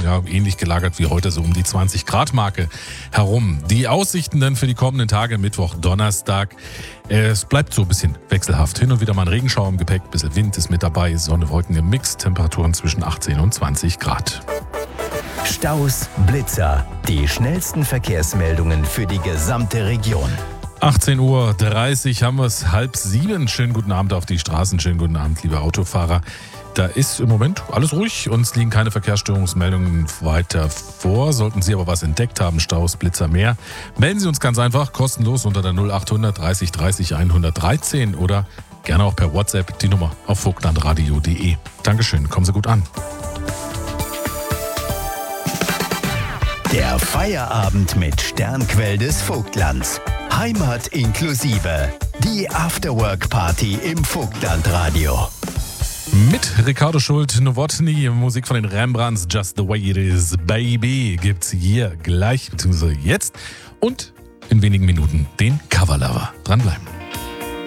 ja, ähnlich gelagert wie heute, so um die 20 Grad Marke herum. Die Aussichten dann für die kommenden Tage, Mittwoch, Donnerstag. Es bleibt so ein bisschen wechselhaft. Hin und wieder mal ein Regenschauer im Gepäck, ein bisschen Wind ist mit dabei, Sonne, Wolken im Mix, Temperaturen zwischen 18 und 20 Grad. Staus, Blitzer, die schnellsten Verkehrsmeldungen für die gesamte Region. 18:30 Uhr haben wir es, 6:30. Schönen guten Abend auf die Straßen, schönen guten Abend, liebe Autofahrer. Da ist im Moment alles ruhig, uns liegen keine Verkehrsstörungsmeldungen weiter vor. Sollten Sie aber was entdeckt haben, Staus, Blitzer, mehr, melden Sie uns ganz einfach kostenlos unter der 0800 30 30 113 oder gerne auch per WhatsApp die Nummer auf vogtlandradio.de. Dankeschön, kommen Sie gut an. Der Feierabend mit Sternquell des Vogtlands. Heimat inklusive. Die Afterwork-Party im Vogtlandradio. Mit Ricardo Schult, Nowotny, Musik von den Rembrandts, Just the Way It Is, Baby, gibt's hier gleich, beziehungsweise jetzt und in wenigen Minuten den Coverlover. Dranbleiben.